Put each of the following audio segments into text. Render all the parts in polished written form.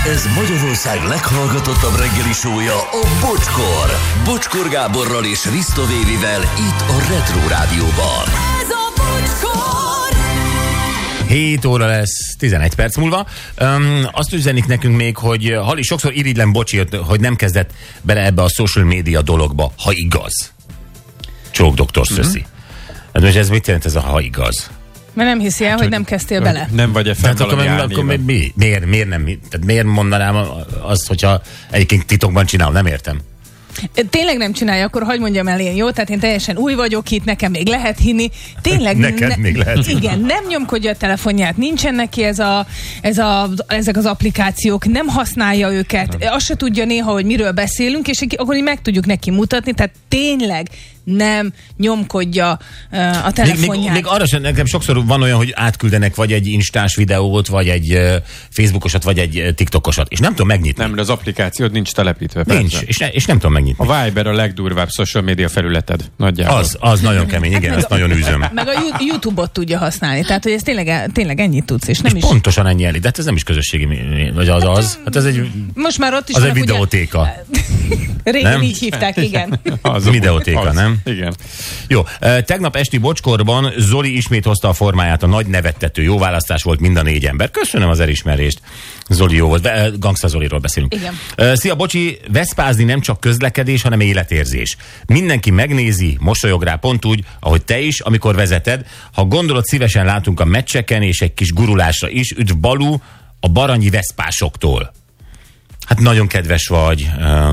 Ez Magyarország leghallgatottabb reggeli show-ja, a Bocskor. Bocskor Gáborral és Risto Vévivel itt a Retro Rádióban. Ez a Bocskor! 7 óra lesz 11 perc múlva. Azt üzenik nekünk még, hogy Hali, sokszor irigylem, bocsi, hogy nem kezdett bele ebbe a social media dologba, ha igaz. Csók doktor Szöszi. Hát most ez mit jelent ez a ha igaz? Mert nem hiszi el, hogy nem kezdtél bele. Nem vagy-e fenn valami akkor miért nem? Tehát miért mondanám azt, hogyha egyébként titokban csinálom? Nem értem. Tényleg nem csinálja, akkor hadd mondjam el én, jó? Tehát én teljesen új vagyok itt, nekem még lehet hinni. Tényleg Neked még lehet hinni. Igen, nem nyomkodja a telefonját, nincsen neki ezek az applikációk, nem használja őket, azt se tudja néha, hogy miről beszélünk, és akkor így meg tudjuk neki mutatni, tehát tényleg nem nyomkodja a telefonját. Még arra sem, nekem sokszor van olyan, hogy átküldenek vagy egy instás videót, vagy egy Facebookosat, vagy egy TikTokosat, és nem tudom megnyitni. Nem, de az applikációd nincs telepítve. Nincs, és nem tudom megnyitni. A Viber a legdurvább social media felületed, nagyjából. Az nagyon kemény, igen, ezt nagyon űzöm. Meg a YouTube-ot tudja használni, tehát hogy ez tényleg ennyit tudsz, és nem is... Pontosan ennyi elég, de hát ez nem is közösségi, vagy az. Hát ez egy... Most már ott is... Az egy videótéka. Régen így hívták, igen. Az videótéka, nem? Igen. Jó, tegnap esti Bocskorban Zoli ismét hozta a formáját, a nagy nevettető. Jó választás volt mind a 4 ember. Köszönöm az elismerést. Zoli jó volt. Gangsta Zoliról beszélünk. Igen. Szia, bocsi, veszpázni nem csak közlekedés, hanem életérzés. Mindenki megnézi, mosolyog rá pont úgy, ahogy te is, amikor vezeted. Ha gondolod, szívesen látunk a meccseken, és egy kis gurulásra is. Üdv Balú a baranyi veszpásoktól. Hát nagyon kedves vagy.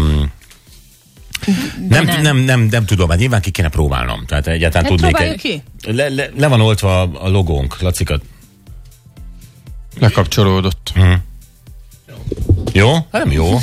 Nem tudom, hát nyilván ki kéne próbálnom. Tehát egyáltalán tudnék. Próbáljuk ki? Le van oltva a logónk, Lacikat. Lekapcsolódott. Jó? Hát nem jó.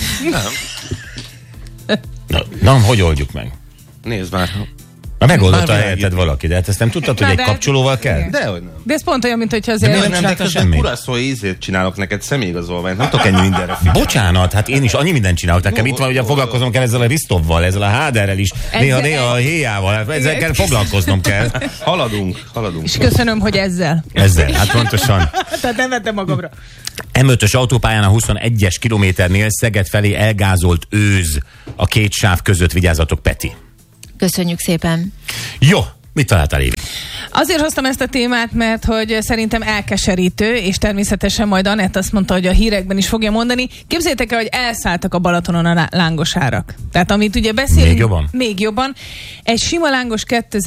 Na, hogy oldjuk meg? Nézd már. Na, megoldotta helyetted valaki, de hát ezt nem tudtad, hogy egy kapcsolóval kell? Dehogy nem. De ez pont olyan, mint hogyha azért... miért nem csináltál semmit? Kuraszói ízét csinálok neked, személyigazolványt. Nem tudok ennyi mindenre figyelni. Bocsánat, hát én is annyi mindent csinálok. Nekem itt van, ugye foglalkoznom kell ezzel a Ristovval, ezzel a Háderrel is, néha a héjával. Ezzel kell foglalkoznom kell. Haladunk. És köszönöm, hogy ezzel. Hát pontosan. Tehát nem vettem magamra. M5-ös autópályán a 21-es kilométernél Szeged felé elgázolt őz a 2 sáv között. Vigyázzatok, Peti. Köszönjük szépen. Jó, mit találtál, Évi? Azért hoztam ezt a témát, mert hogy szerintem elkeserítő, és természetesen majd Anett azt mondta, hogy a hírekben is fogja mondani. Képzeljétek el, hogy elszálltak a Balatonon a lángosárak. Tehát amit ugye beszélünk... Még jobban? Még jobban. Egy sima lángos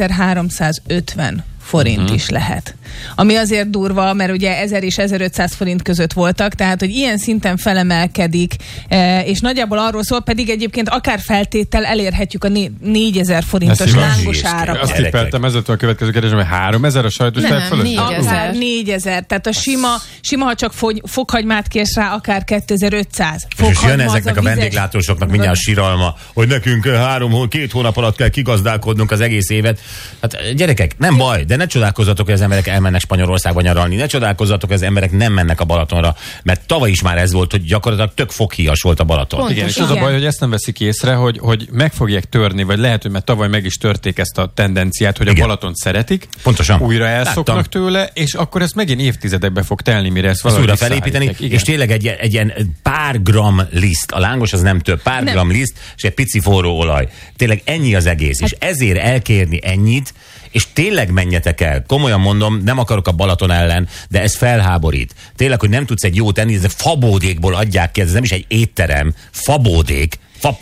2350 forint is lehet. Ami azért durva, mert ugye 1000 és 1500 forint között voltak, tehát hogy ilyen szinten felemelkedik, és nagyjából arról szól, pedig egyébként akár feltéttel elérhetjük a 4000 forintos lángos árat. Azt tippeltem, ez a következő kérdésem, hogy 3000 a sajtos táj fölött? 4000. 4000, tehát a sima, ha csak fokhagymát kérsz rá, akár 2500. És jön ezeknek a vendéglátósoknak mindjárt siralma, hogy nekünk 2 hónap alatt kell kigazdálkodnunk az egész évet. Hát gyerekek, nem baj, de ne csodálkozzatok, hogy az emberek elmennek Spanyolországba nyaralni, ne csodálkozzatok, hogy az emberek nem mennek a Balatonra, mert tavaly is már ez volt, hogy gyakorlatilag tök foghíjas volt a Balaton. Pontos, igen, és az a baj, hogy ezt nem veszik észre, hogy meg fogják törni, vagy lehet, hogy mert tavaly meg is törték ezt a tendenciát, hogy a Balatont szeretik, pontosan. Újra elszoknak tőle, és akkor ezt megint évtizedekbe fog telni, mire ezt valahogy újra felépíteni, és tényleg egy ilyen pár gram liszt, a lángos az nem több, pár gram liszt, és egy pici forró olaj. Tényleg ennyi az egész, és ezért elkérni ennyit, és tényleg menjetek el. Komolyan mondom, nem akarok a Balaton ellen, de ez felháborít. Tényleg, hogy nem tudsz egy jót enni, ezek fabódékból adják ki, ez nem is egy étterem, fabódék.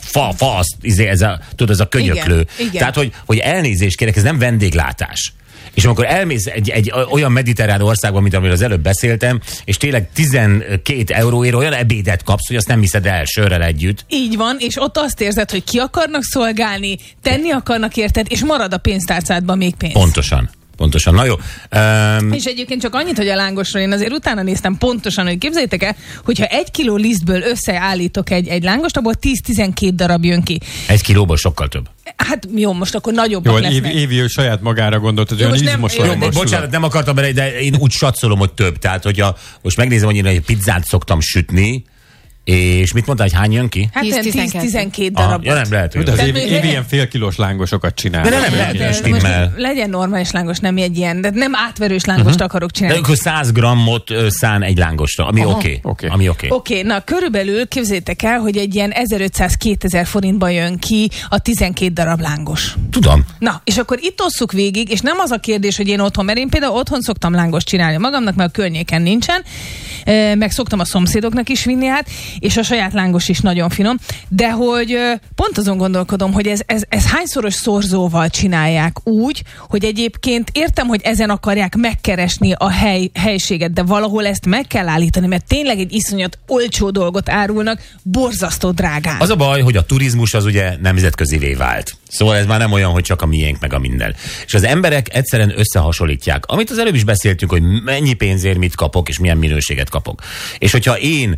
Ez a könyöklő. Igen. Tehát, hogy elnézést kérek, ez nem vendéglátás. És amikor elmész egy olyan mediterrán országban, mint amiről az előbb beszéltem, és tényleg 12 euróért olyan ebédet kapsz, hogy azt nem hiszed el sörrel együtt. Így van, és ott azt érzed, hogy ki akarnak szolgálni, tenni akarnak érted, és marad a pénztárcádban még pénz. Pontosan, na jó. És egyébként csak annyit, hogy a lángosról én azért utána néztem pontosan, hogy képzeljétek el, hogyha 1 kiló lisztből összeállítok egy lángost, abból 10-12 darab jön ki. 1 kilóból sokkal több. Hát jó, most akkor nagyobbak lesznek. Évi ő saját magára gondolt, hogy olyan izmos lángos. Bocsánat, nem akartam bele, de én úgy satszolom, hogy több. Tehát, hogyha most megnézem, hogy én egy pizzát szoktam sütni, És mit mondtál, hogy hány jön ki? Hát 10-12 Ah, darab. ja, nem lehet. De az Tehát évi ilyen félkilós lángosokat csinál. De nem lehet, De stimmel. most legyen normális lángos, nem egy ilyen, de nem átverős lángost akarok De csinálni. akkor 100 grammot szán egy lángosra, ami oké. oké. Ami oké. Oké, na körülbelül képzeljétek el, hogy egy ilyen 1500-2000 forintban jön ki a 12 darab lángos. Tudom. Na, és akkor itt osszuk végig, és nem az a kérdés, hogy én otthon, mert én például otthon szoktam lángost csinálni magamnak, mert a környéken nincsen, meg szoktam a szomszédoknak is vinni át, és a saját lángos is nagyon finom, de hogy pont azon gondolkodom, hogy ez hányszoros szorzóval csinálják úgy, hogy egyébként értem, hogy ezen akarják megkeresni a helységet, de valahol ezt meg kell állítani, mert tényleg egy iszonyat olcsó dolgot árulnak, borzasztó drágán. Az a baj, hogy a turizmus az ugye nemzetközivé vált. Szóval ez már nem olyan, hogy csak a miénk meg a minden. És az emberek egyszerűen összehasonlítják. Amit az előbb is beszéltünk, hogy mennyi pénzért mit kapok, és milyen minőséget kapok. És hogyha én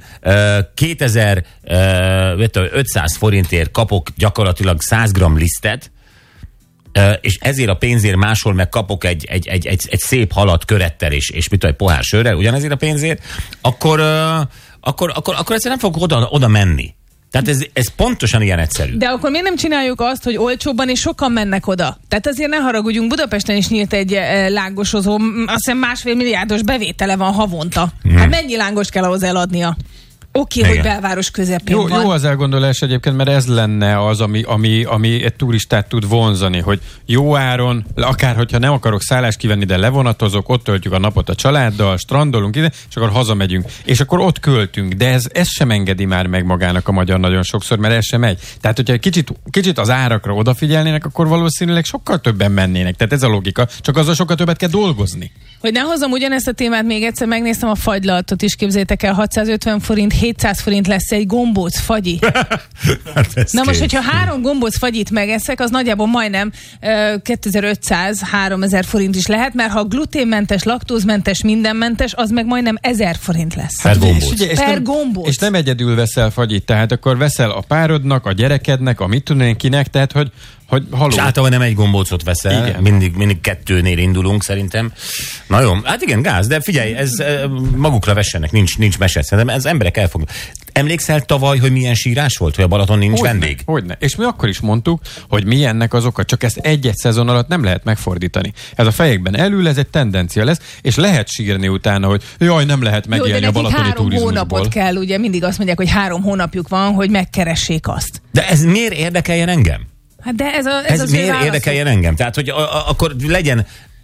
2500 forintért kapok gyakorlatilag 100 g lisztet, és ezért a pénzért máshol meg kapok egy szép halat körettel és mit tudom, egy pohár sörrel, ugyanezért a pénzért, akkor egyszerűen nem fogok oda menni. Tehát ez pontosan ilyen egyszerű. De akkor miért nem csináljuk azt, hogy olcsóbban és sokan mennek oda? Tehát azért ne haragudjunk, Budapesten is nyílt egy lángosozó, azt hiszem 1,5 milliárdos bevétele van havonta. Hát mennyi lángost kell ahhoz eladnia? Oké, hogy belváros közepén van. Jó az elgondolás egyébként, mert ez lenne az, ami egy turistát tud vonzani, hogy jó áron, akár hogyha nem akarok szállást kivenni, de levonatozok, ott töltjük a napot a családdal, strandolunk ide, és akkor hazamegyünk. És akkor ott költünk, de ez sem engedi már meg magának a magyar nagyon sokszor, mert ez sem megy. Tehát, hogyha kicsit az árakra odafigyelnének, akkor valószínűleg sokkal többen mennének. Tehát ez a logika, csak azzal sokkal többet kell dolgozni. Hogy ne hozzam ugyanezt a témát, még egyszer megnéztem a fagylaltot is, képzétek el, 650 forint, 700 forint lesz egy gombóc fagyi. Hát Na most, hogyha 3 gombóc fagyit megeszek, az nagyjából majdnem 2500-3000 forint is lehet, mert ha gluténmentes, laktózmentes, mindenmentes, az meg majdnem 1000 forint lesz. Per gombóc. Per gombóc. És nem egyedül veszel fagyit, tehát akkor veszel a párodnak, a gyerekednek, a mit tudom kinek, tehát hogy haló. És általában nem egy gombócot veszel, Igen. mindig 2-nél indulunk szerintem. Na jó, hát igen, gáz, de figyelj, ez magukra vessenek, nincs mese. Szerintem ez emberek elfognak. Emlékszel tavaly, hogy milyen sírás volt, hogy a Balaton nincs vendég? Hogyne. És mi akkor is mondtuk, hogy mi ennek az oka, csak ezt egy-egy szezon alatt nem lehet megfordítani. Ez a fejekben elül, ez egy tendencia lesz, és lehet sírni utána, hogy jaj, nem lehet megélni a balatoni 3 turizmusból. hónapot kell, ugye mindig azt mondják, hogy 3 hónapjuk van, hogy megkeressék azt. De ez miért érdekeljen engem? Hát de ez Ez az miért válaszok. érdekeljen engem? Tehát, hogy akkor legyen